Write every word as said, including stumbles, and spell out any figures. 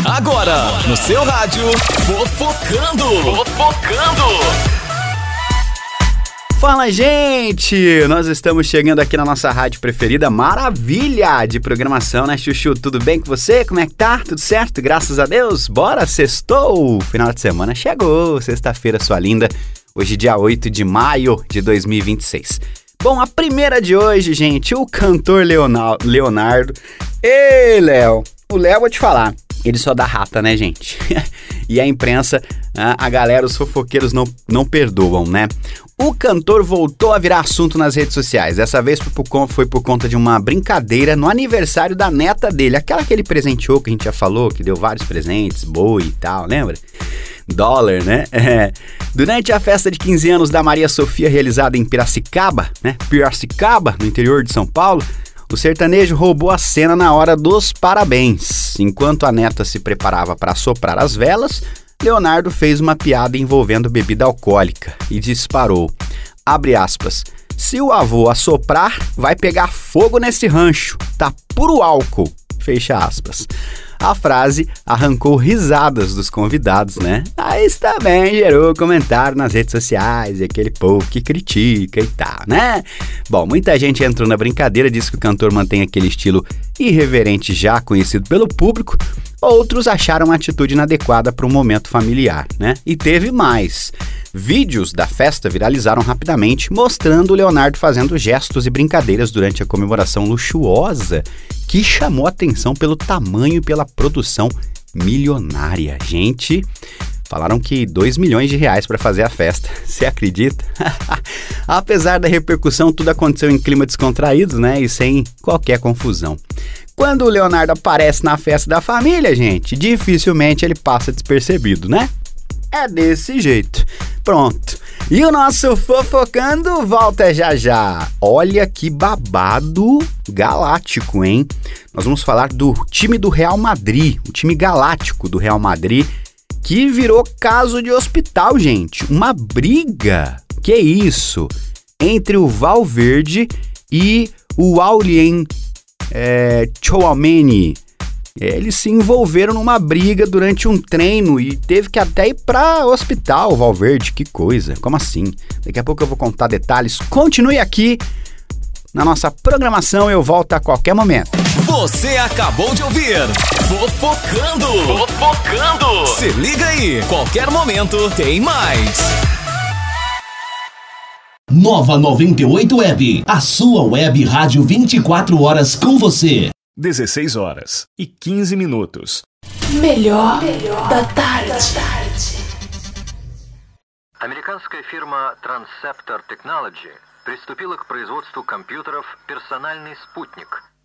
Agora, no seu rádio, Fofocando. Fofocando. Fala, gente! Nós estamos chegando aqui na nossa rádio preferida, maravilha de programação, né, Chuchu? Tudo bem com você? Como é que tá? Tudo certo? Graças a Deus? Bora, sextou! Final de semana chegou, sexta-feira, sua linda. Hoje, dia oito de maio de dois mil e vinte e seis. Bom, a primeira de hoje, gente, o cantor Leonal- Leonardo. Ei, Léo! O Léo, vou te falar, ele só dá rata, né, gente? E a imprensa, a galera, os fofoqueiros não, não perdoam, né? O cantor voltou a virar assunto nas redes sociais. Dessa vez foi por, foi por conta de uma brincadeira no aniversário da neta dele. Aquela que ele presenteou, que a gente já falou, que deu vários presentes, boi e tal, lembra? Dólar, né? É. Durante a festa de quinze anos da Maria Sofia, realizada em Piracicaba, né? Piracicaba, no interior de São Paulo, o sertanejo roubou a cena na hora dos parabéns. Enquanto a neta se preparava para soprar as velas, Leonardo fez uma piada envolvendo bebida alcoólica e disparou, abre aspas, se o avô assoprar, vai pegar fogo nesse rancho, tá puro álcool, fecha aspas. A frase arrancou risadas dos convidados, né? Aí isso também gerou comentário nas redes sociais e aquele povo que critica e tal, né? Bom, muita gente entrou na brincadeira, disse que o cantor mantém aquele estilo irreverente já conhecido pelo público. Outros acharam a atitude inadequada para um momento familiar, né? E teve mais. Vídeos da festa viralizaram rapidamente, mostrando o Leonardo fazendo gestos e brincadeiras durante a comemoração luxuosa, que chamou atenção pelo tamanho e pela produção milionária. Gente, falaram que dois milhões de reais para fazer a festa. Você acredita? Apesar da repercussão, tudo aconteceu em clima descontraído, né? E sem qualquer confusão. Quando o Leonardo aparece na festa da família, gente, dificilmente ele passa despercebido, né? É desse jeito. Pronto. E o nosso Fofocando volta já já. Olha que babado galáctico, hein? Nós vamos falar do time do Real Madrid, o time galáctico do Real Madrid, que virou caso de hospital, gente. Uma briga, que isso, entre o Valverde e o Aurelien é, Tchouameni. Eles se envolveram numa briga durante um treino e teve que até ir para o hospital, o Valverde. Que coisa, como assim? Daqui a pouco eu vou contar detalhes. Continue aqui na nossa programação, eu volto a qualquer momento. Você acabou de ouvir Fofocando. Fofocando. Se liga aí, qualquer momento tem mais. Nova noventa e oito Web, a sua web rádio vinte e quatro horas com você. dezesseis horas e quinze minutos. Melhor, Melhor da tarde. da tarde. Американская фирма Transceptor Technology приступила к производству компьютеров «Персональный спутник».